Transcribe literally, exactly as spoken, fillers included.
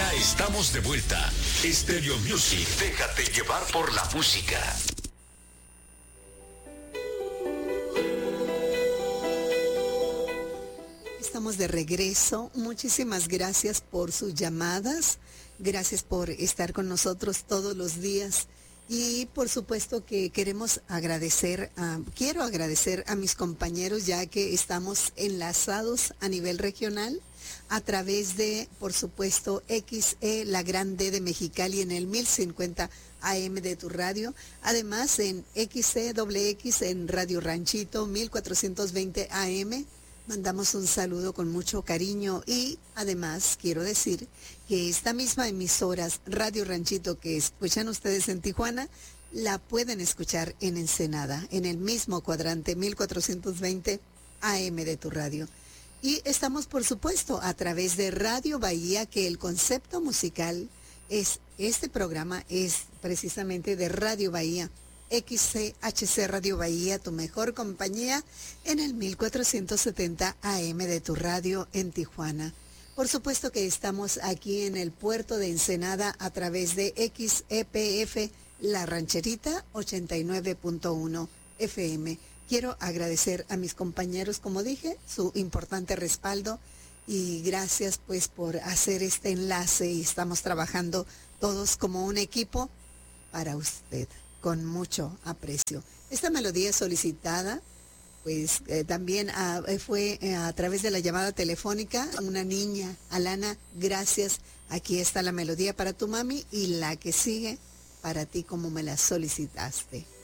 Ya estamos de vuelta. Stereo Music, déjate llevar por la música. Estamos de regreso. Muchísimas gracias por sus llamadas. Gracias por estar con nosotros todos los días. Y por supuesto que queremos agradecer, a, quiero agradecer a mis compañeros, ya que estamos enlazados a nivel regional a través de, por supuesto, X E, la Gran D de Mexicali en el mil cincuenta A M de tu radio. Además en X E doble X en Radio Ranchito mil cuatrocientos veinte A M. Mandamos un saludo con mucho cariño y además quiero decir que esta misma emisora Radio Ranchito que escuchan ustedes en Tijuana, la pueden escuchar en Ensenada, en el mismo cuadrante mil cuatrocientos veinte A M de tu radio. Y estamos, por supuesto, a través de Radio Bahía, que el concepto musical es, este programa es precisamente de Radio Bahía. X C H C Radio Bahía, tu mejor compañía en el mil cuatrocientos setenta A M de tu radio en Tijuana. Por supuesto que estamos aquí en el puerto de Ensenada a través de X E P F La Rancherita ochenta y nueve punto uno F M. Quiero agradecer a mis compañeros, como dije, su importante respaldo y gracias pues por hacer este enlace y estamos trabajando todos como un equipo para usted. Con mucho aprecio. Esta melodía solicitada, pues eh, también a, fue eh, a través de la llamada telefónica, una niña, Alana, gracias. Aquí está la melodía para tu mami y la que sigue para ti como me la solicitaste.